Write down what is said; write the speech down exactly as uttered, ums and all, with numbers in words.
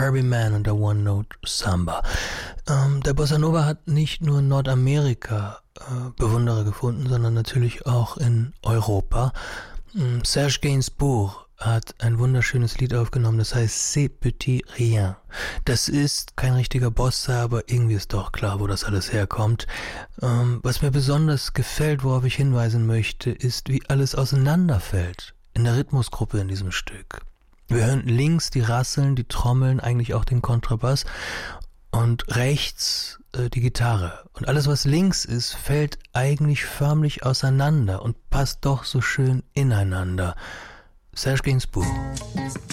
Herbie Mann und der One Note Samba. Ähm, der Bossa Nova hat nicht nur in Nordamerika äh, Bewunderer gefunden, sondern natürlich auch in Europa. Ähm, Serge Gainsbourg hat ein wunderschönes Lied aufgenommen, das heißt C'est Petit Rien. Das ist kein richtiger Bossa, aber irgendwie ist doch klar, wo das alles herkommt. Ähm, was mir besonders gefällt, worauf ich hinweisen möchte, ist, wie alles auseinanderfällt in der Rhythmusgruppe in diesem Stück. Wir hören links die Rasseln, die Trommeln, eigentlich auch den Kontrabass und rechts äh, die Gitarre. Und alles, was links ist, fällt eigentlich förmlich auseinander und passt doch so schön ineinander. Serge Gainsbourg.